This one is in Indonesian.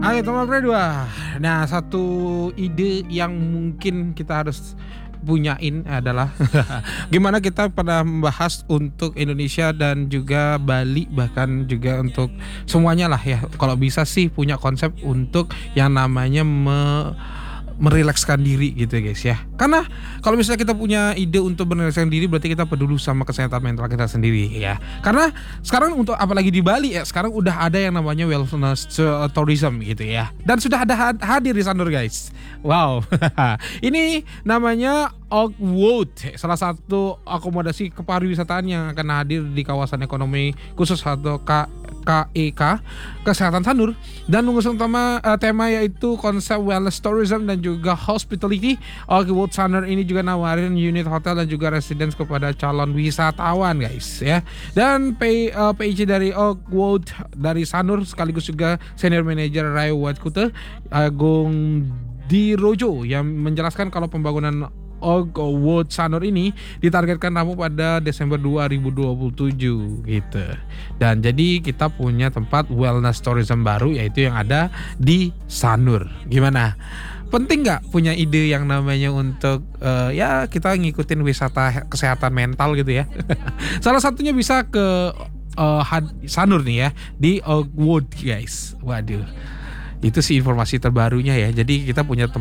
Oke, nomor kedua. Nah, satu ide yang mungkin kita harus punyain adalah gimana kita pernah membahas untuk Indonesia dan juga Bali, bahkan juga untuk semuanya lah ya. Kalau bisa sih punya konsep untuk yang namanya merilekskan diri gitu guys ya. Karena kalau misalnya kita punya ide untuk merilekskan diri, berarti kita peduli sama kesehatan mental kita sendiri ya. Karena sekarang untuk apalagi di Bali ya, sekarang udah ada yang namanya wellness tourism gitu ya. Dan sudah ada hadir di Sanur guys. Wow. Ini namanya Oakwood, salah satu akomodasi kepariwisataan yang akan hadir di kawasan ekonomi khusus atau KEK Kesehatan Sanur, dan mengusung tema yaitu konsep wellness tourism dan juga hospitality. Oakwood Sanur ini juga nawarin unit hotel dan juga residence kepada calon wisatawan guys ya. Dan PIC dari Oakwood dari Sanur sekaligus juga senior manager Rai Watkute Agung Dirojo yang menjelaskan kalau pembangunan Oakwood Sanur ini ditargetkan rampung pada Desember 2027 gitu. Dan jadi kita punya tempat wellness tourism baru yaitu yang ada di Sanur. Gimana? Penting nggak punya ide yang namanya untuk ya kita ngikutin wisata kesehatan mental gitu ya. Salah satunya bisa ke Sanur nih ya, di Oakwood guys. Waduh. Itu sih informasi terbarunya ya. Jadi kita punya